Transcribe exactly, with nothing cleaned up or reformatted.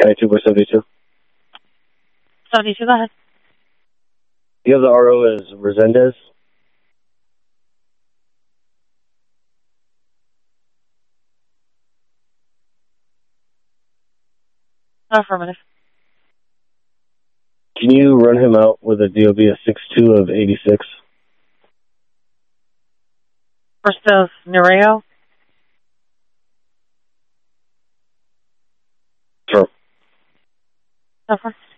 County two by seventy-two. seventy-two, go ahead. You have the R O as Resendez? Affirmative. Can you run him out with a D O B of six two of eighty-six? First of Nereo? Sure. Over.